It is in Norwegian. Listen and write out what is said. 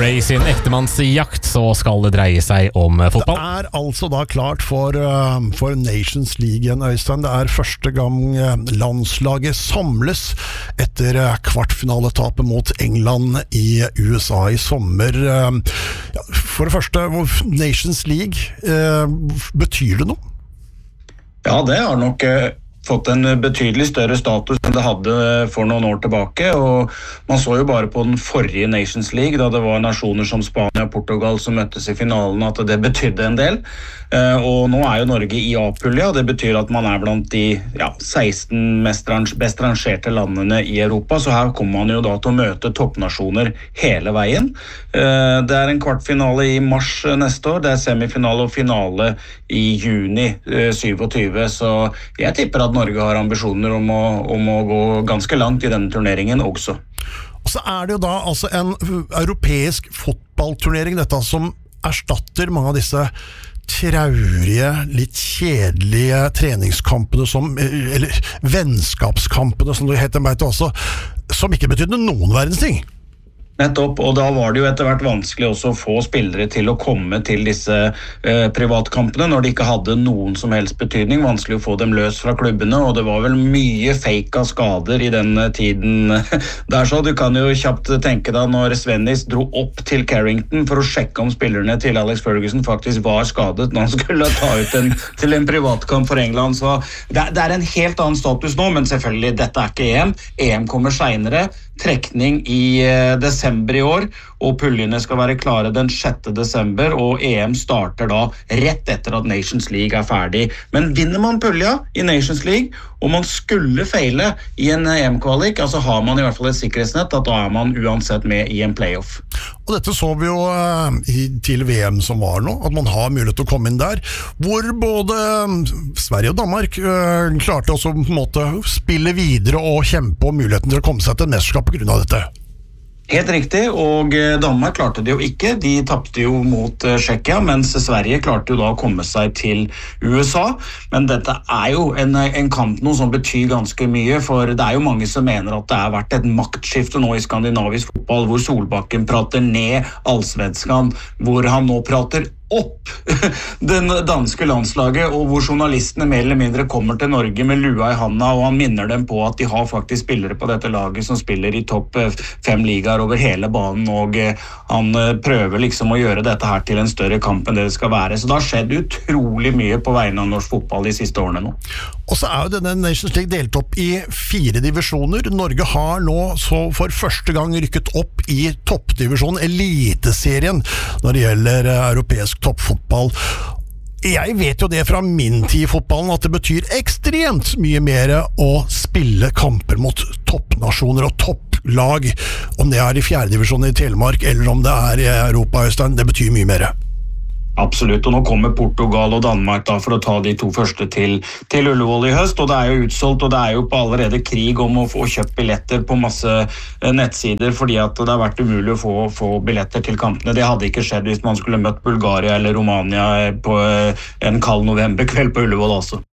Ray sin ektemannsjakt, så skal det dreie seg om fotball. Det altså da klart for Nations League igjen, Øystein. Det første gang landslaget samles etter kvartfinaletapet mot England i USA i sommer. For det første, Nations League, betyr det noe? Ja, det har nok fått en betydelig større status enn det hadde for noen år tilbake, og man så jo bare på den forrige Nations League, da det var nasjoner som Spania og Portugal som møttes i finalen, at det betydde en del. Og nå jo Norge i A-pulja, det betyr at man blant de 16 best rangerte landene i Europa, så her kommer man jo da til å møte toppnasjoner hele veien. Det en kvartfinale i mars neste år, det semifinale og finale i juni 27, så jeg tipper at Norge har ambisjoner om å gå ganske langt i denne turneringen også. Og så det jo da altså en europeisk fotballturnering, dette som erstatter mange av disse traurige, litt kjedelige treningskampene eller vennskapskampene som det heter meg til også, som ikke betydde noen verdens ting. Nettopp, og da var det jo etter hvert vanskelig også å få spillere til å komme til disse privatkampene når de ikke hadde noen som helst betydning, vanskelig å få dem løs fra klubbene, og det var vel mye fake av skader i den tiden der, så du kan jo kjapt tenke deg når Svennis dro opp til Carrington for å sjekke om spillerne til Alex Ferguson faktisk var skadet når han skulle ta ut til en privatkamp for England, så det en helt annen status nå, men selvfølgelig, dette ikke EM. EM kommer senere, trekning i desember i år, og puljene skal være klare den 6. desember, og EM starter da rett etter at Nations League ferdig. Men vinner man pulja i Nations League, og man skulle feile i en EM-kvalik, altså har man i hvert fall et sikkerhetsnett, at da man uansett med i en playoff. Og dette så vi jo til VM som var nå, at man har mulighet til å komme inn der, hvor både Sverige og Danmark klarte også på en måte spille videre og kjempe om muligheten til å komme seg til et mesterskap på grunn av dette. Helt riktig, og Danmark klarte det jo ikke. De tappte jo mot Tsjekkia, mens Sverige klarte jo da å komme seg til USA. Men dette jo en kamp nå som betyr ganske mye, for det jo mange som mener at det har vært et maktskifte nå i skandinavisk fotball, hvor Solbakken prater ned allsvenskan, hvor han nå prater opp den danske landslaget, og hvor journalistene mer eller mindre kommer til Norge med lua i handa, og han minner dem på at de har faktisk spillere på dette laget som spiller i topp 5 ligaer over hele banen, og han prøver liksom å gjøre dette her til en større kamp enn det skal være. Så det har skjedd utrolig mye på vegne av norsk fotball de siste årene nå. Og så jo denne Nations League delt opp i 4 divisjoner. Norge har nå så for første gang rykket opp i toppdivisjonen, eliteserien, når det gjelder europeisk toppfotball. Jeg vet jo det fra min tid i fotballen, at det betyr ekstremt mye mer å spille kamper mot toppnasjoner og topplag, om det i 4. divisjon i Telemark, eller om det i Europa, Øystein, det betyr mye mer. Absolutt, og nå kommer Portugal og Danmark da for å ta de 2 første til Ullevål i høst, og det jo utsolgt, og det jo på allerede krig om å få kjøpt billetter på masse nettsider, fordi at det har vært umulig å få billetter til kampene. Det hadde ikke skjedd hvis man skulle møtt Bulgaria eller Romania på en kald novemberkveld på Ullevål også.